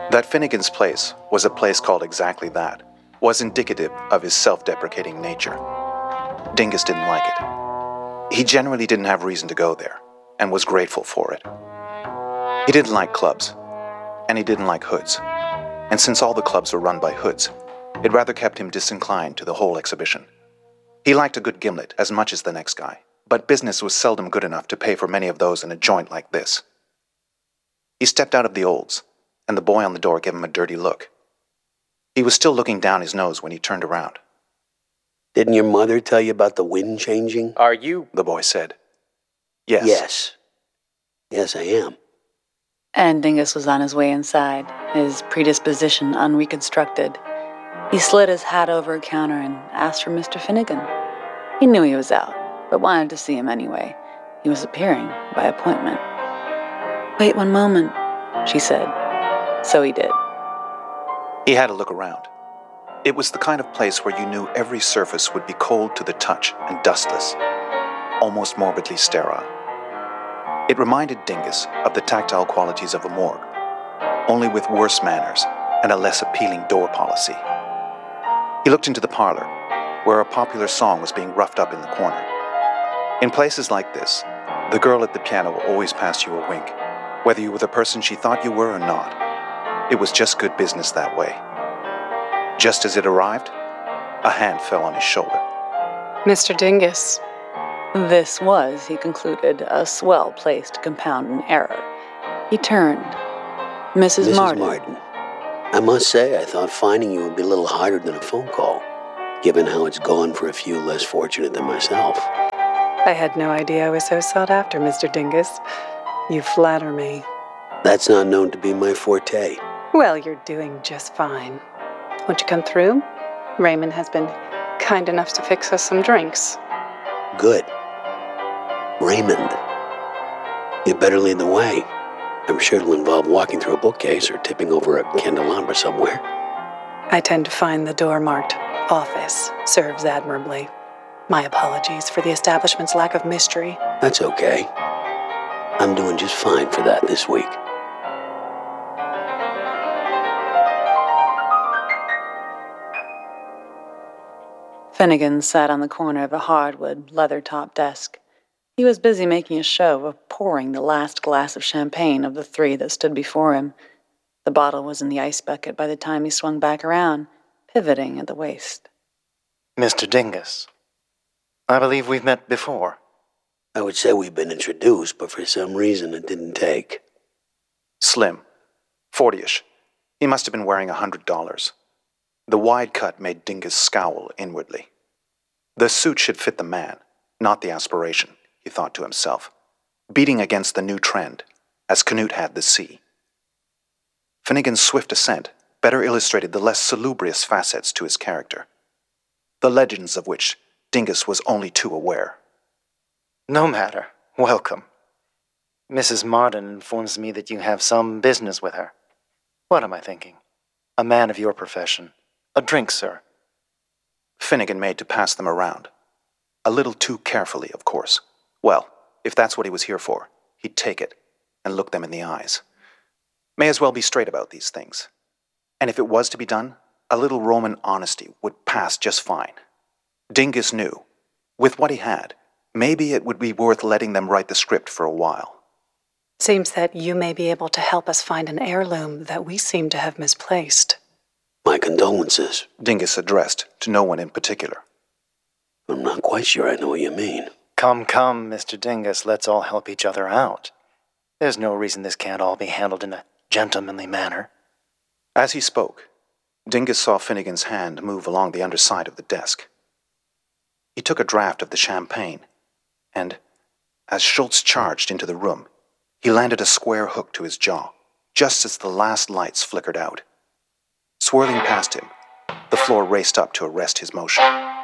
That Finnegan's place was a place called exactly that was indicative of his self-deprecating nature. Dingus didn't like it. He generally didn't have reason to go there, and was grateful for it. He didn't like clubs, and he didn't like hoods. And since all the clubs were run by hoods, it rather kept him disinclined to the whole exhibition. He liked a good gimlet as much as the next guy, but business was seldom good enough to pay for many of those in a joint like this. He stepped out of the olds, and the boy on the door gave him a dirty look. He was still looking down his nose when he turned around. Didn't your mother tell you about the wind changing? Are you? The boy said. Yes. Yes, I am. And Dingus was on his way inside, his predisposition unreconstructed. He slid his hat over a counter and asked for Mr. Finnegan. He knew he was out, but wanted to see him anyway. He was appearing by appointment. "Wait one moment," she said. So he did. He had a look around. It was the kind of place where you knew every surface would be cold to the touch and dustless, almost morbidly sterile. It reminded Dingus of the tactile qualities of a morgue, only with worse manners and a less appealing door policy. He looked into the parlor, where a popular song was being roughed up in the corner. In places like this, the girl at the piano will always pass you a wink, whether you were the person she thought you were or not. It was just good business that way. Just as it arrived, a hand fell on his shoulder. Mr. Dingus. This was, he concluded, a swell place to compound an error. He turned. Mrs. Martin. I must say, I thought finding you would be a little harder than a phone call, given how it's gone for a few less fortunate than myself. I had no idea I was so sought after, Mr. Dingus. You flatter me. That's not known to be my forte. Well, you're doing just fine. Won't you come through? Raymond has been kind enough to fix us some drinks. Good. Raymond. You better lead the way. I'm sure it'll involve walking through a bookcase or tipping over a candelabra somewhere. I tend to find the door marked "Office" serves admirably. My apologies for the establishment's lack of mystery. That's okay. I'm doing just fine for that this week. Finnegan sat on the corner of a hardwood, leather-topped desk. He was busy making a show of pouring the last glass of champagne of the three that stood before him. The bottle was in the ice bucket by the time he swung back around, pivoting at the waist. Mr. Dingus. I believe we've met before. I would say we've been introduced, but for some reason it didn't take. Slim. 40-ish. He must have been wearing $100. The wide cut made Dingus scowl inwardly. The suit should fit the man, not the aspiration, he thought to himself, beating against the new trend, as Canute had the sea. Finnegan's swift ascent better illustrated the less salubrious facets to his character, the legends of which Dingus was only too aware. No matter. Welcome. Mrs. Martin informs me that you have some business with her. What am I thinking? A man of your profession. A drink, sir. Finnegan made to pass them around. A little too carefully, of course. Well, if that's what he was here for, he'd take it and look them in the eyes. May as well be straight about these things. And if it was to be done, a little Roman honesty would pass just fine. Dingus knew, with what he had, maybe it would be worth letting them write the script for a while. Seems that you may be able to help us find an heirloom that we seem to have misplaced. My condolences. Dingus addressed to no one in particular. I'm not quite sure I know what you mean. Come, Mr. Dingus, let's all help each other out. There's no reason this can't all be handled in a gentlemanly manner. As he spoke, Dingus saw Finnegan's hand move along the underside of the desk. He took a draught of the champagne, and, as Schultz charged into the room, he landed a square hook to his jaw, just as the last lights flickered out. Swirling past him, the floor raced up to arrest his motion.